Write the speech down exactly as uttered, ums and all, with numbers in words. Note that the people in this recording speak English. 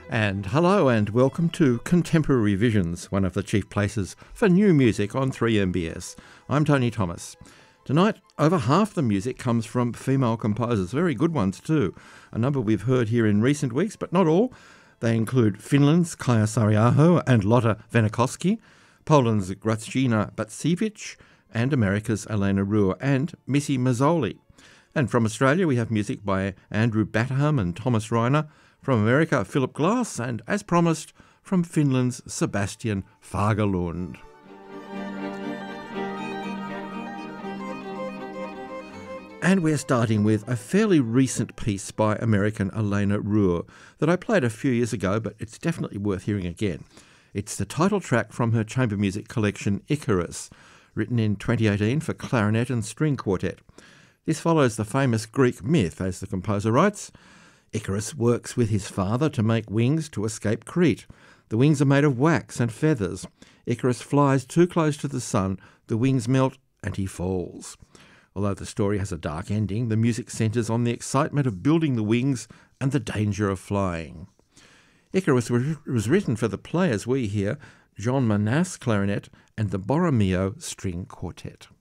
And hello and welcome to Contemporary Visions, one of the chief places for new music on three M B S. I'm Tony Thomas. Tonight, over half the music comes from female composers, very good ones too. A number we've heard here in recent weeks, but not all. They include Finland's Kaija Saariaho and Lotta Venikovsky, Poland's Grażyna Bacewicz, and America's Elena Ruhr and Missy Mazzoli. And from Australia, we have music by Andrew Batterham and Thomas Reiner. From America, Philip Glass, and as promised, from Finland's Sebastian Fagerlund. And we're starting with a fairly recent piece by American Elena Ruhr that I played a few years ago, but it's definitely worth hearing again. It's the title track from her chamber music collection Icarus, written in twenty eighteen for clarinet and string quartet. This follows the famous Greek myth, as the composer writes. Icarus works with his father to make wings to escape Crete. The wings are made of wax and feathers. Icarus flies too close to the sun, the wings melt and he falls. Although the story has a dark ending, the music centres on the excitement of building the wings and the danger of flying. Icarus was written for the players we hear, Jean Manas clarinet and the Borromeo string quartet.